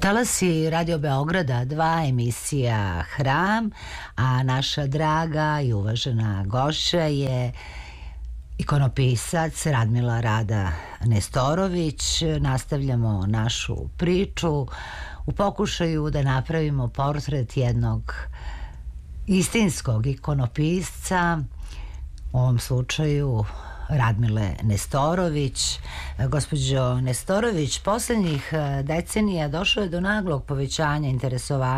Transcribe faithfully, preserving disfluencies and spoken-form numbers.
Talasi Radio Beograda, dva, emisija Hram, a naša draga i uvažena gošća je ikonopisac Radmila Rada Nestorović. Nastavljamo našu priču u pokušaju da napravimo portret jednog istinskog ikonopisca, u ovom slučaju Radmile Nestorović. Gospođo Nestorović, poslednjih decenija došlo je do naglog povećanja interesovanja